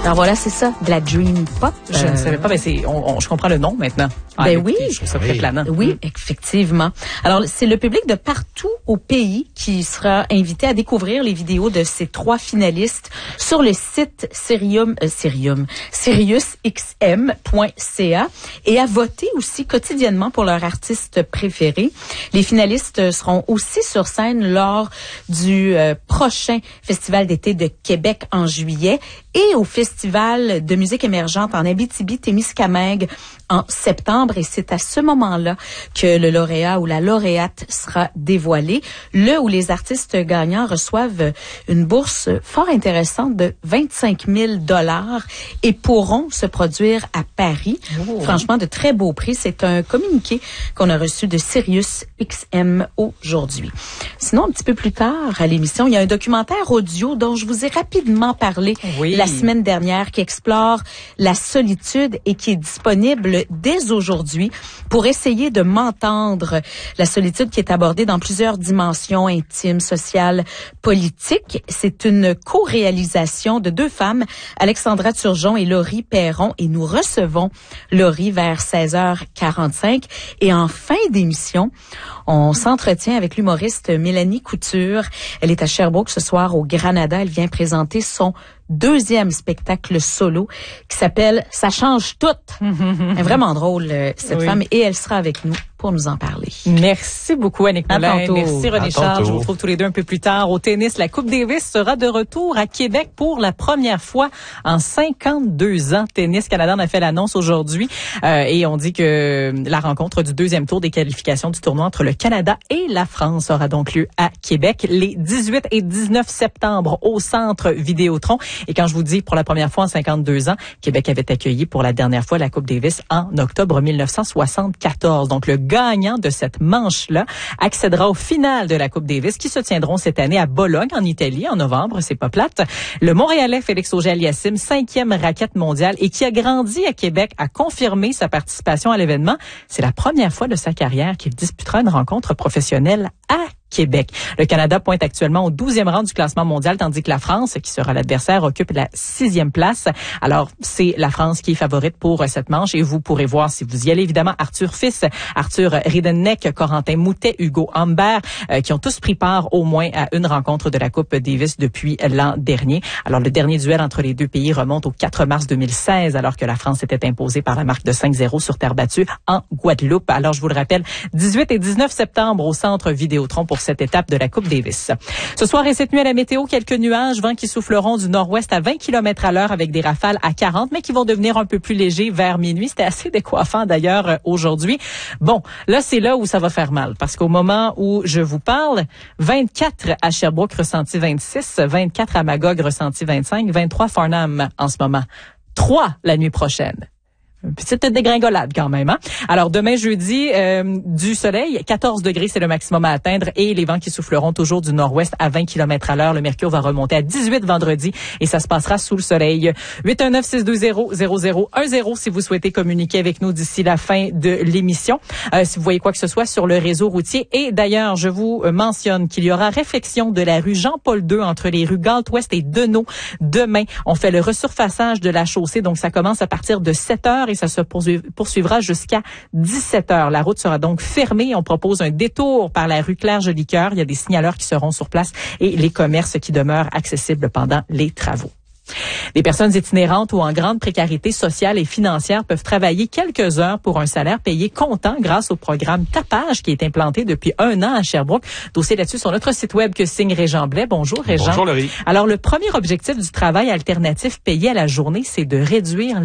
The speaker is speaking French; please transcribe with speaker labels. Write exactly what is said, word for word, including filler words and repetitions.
Speaker 1: Alors voilà, c'est ça, de la dream pop.
Speaker 2: Je euh... ne savais pas, mais c'est, on, on, je comprends le nom maintenant.
Speaker 1: Ben ah, oui.
Speaker 2: Je trouve ça très planant.
Speaker 1: Oui, effectivement. Alors, c'est le public de partout au pays qui sera invité à découvrir les vidéos de ces trois finalistes sur le site Sirium, euh, Sirium, Sirius X M point C A et à voter aussi quotidiennement pour leur artiste préféré. Les finalistes seront aussi sur scène lors du euh, prochain Festival d'été de Québec en juillet et au Festival de musique émergente en Abitibi-Témiscamingue en septembre. Et c'est à ce moment-là que le lauréat ou la lauréate sera dévoilé. Le ou les artistes gagnants reçoivent une bourse fort intéressante de vingt-cinq mille dollars et pourront se produire à Paris. Oh. Franchement, de très beaux prix. C'est un communiqué qu'on a reçu de Sirius X M aujourd'hui. Sinon, un petit peu plus tard à l'émission, il y a un documentaire audio dont je vous ai rapidement parlé oui. la semaine dernière qui explore la solitude et qui est disponible dès aujourd'hui pour essayer de m'entendre. La solitude qui est abordée dans plusieurs dimensions intimes, sociales, politiques. C'est une co-réalisation de deux femmes, Alexandra Turgeon et Laurie Perron, et nous recevons Laurie vers seize heures quarante-cinq. Et en fin d'émission, on s'entretient avec l'humoriste Mélanie Couture. Elle est à Sherbrooke ce soir au Granada. Elle vient présenter son deuxième spectacle solo qui s'appelle « Ça change tout ». Elle est vraiment drôle, cette oui. femme, et elle sera avec nous pour nous en parler.
Speaker 2: Merci beaucoup, Annick Moulin. Merci, René Charles. Je vous retrouve tous les deux un peu plus tard au tennis. La Coupe Davis sera de retour à Québec pour la première fois en cinquante-deux ans. Tennis Canada en a fait l'annonce aujourd'hui euh, et on dit que la rencontre du deuxième tour des qualifications du tournoi entre le Canada et la France aura donc lieu à Québec les dix-huit et dix-neuf septembre au Centre Vidéotron. Et quand je vous dis pour la première fois en cinquante-deux ans, Québec avait accueilli pour la dernière fois la Coupe Davis en octobre mille neuf cent soixante-quatorze. Donc le gagnant de cette manche-là accédera au final de la Coupe Davis qui se tiendront cette année à Bologne en Italie en novembre, c'est pas plate. Le Montréalais Félix Auger-Aliassime, cinquième raquette mondiale et qui a grandi à Québec, a confirmé sa participation à l'événement. C'est la première fois de sa carrière qu'il disputera une rencontre professionnelle à Québec. Le Canada pointe actuellement au douzième rang du classement mondial, tandis que la France, qui sera l'adversaire, occupe la sixième place. Alors, c'est la France qui est favorite pour cette manche et vous pourrez voir, si vous y allez, évidemment, Arthur Fils, Arthur Riedenneck, Corentin Moutet, Hugo Humbert, euh, qui ont tous pris part au moins à une rencontre de la Coupe Davis depuis l'an dernier. Alors, le dernier duel entre les deux pays remonte au quatre mars deux mille seize, alors que la France était imposée par la marque de cinq zéro sur terre battue en Guadeloupe. Alors, je vous le rappelle, dix-huit et dix-neuf septembre au Centre Vidéotron pour cette étape de la Coupe Davis. Ce soir et cette nuit à la météo, quelques nuages, vents qui souffleront du nord-ouest à vingt kilomètres à l'heure avec des rafales à quarante, mais qui vont devenir un peu plus légers vers minuit. C'était assez décoiffant d'ailleurs aujourd'hui. Bon, là, c'est là où ça va faire mal, parce qu'au moment où je vous parle, vingt-quatre à Sherbrooke, ressenti vingt-six, vingt-quatre à Magog, ressenti vingt-cinq, vingt-trois Farnham en ce moment. trois la nuit prochaine. Une petite dégringolade quand même. Hein? Alors demain jeudi, euh, du soleil, quatorze degrés c'est le maximum à atteindre et les vents qui souffleront toujours du nord-ouest à vingt kilomètres à l'heure. Le mercure va remonter à dix-huit vendredi et ça se passera sous le soleil. huit un neuf six deux zéro zéro zéro un zéro si vous souhaitez communiquer avec nous d'ici la fin de l'émission. Euh, si vous voyez quoi que ce soit sur le réseau routier. Et d'ailleurs, je vous mentionne qu'il y aura réfection de la rue Jean-Paul deux entre les rues Galt-Ouest et Deneau demain. On fait le resurfaçage de la chaussée, donc ça commence à partir de sept heures et ça se poursuivra jusqu'à dix-sept heures. La route sera donc fermée. On propose un détour par la rue Claire-Jolicoeur. Il y a des signaleurs qui seront sur place et les commerces qui demeurent accessibles pendant les travaux. Les personnes itinérantes ou en grande précarité sociale et financière peuvent travailler quelques heures pour un salaire payé comptant grâce au programme Tapage qui est implanté depuis un an à Sherbrooke. Dossier là-dessus sur notre site web que signe Régent Blais. Bonjour Régent.
Speaker 3: Bonjour Laurie.
Speaker 2: Alors le premier objectif du travail alternatif payé à la journée, c'est de réduire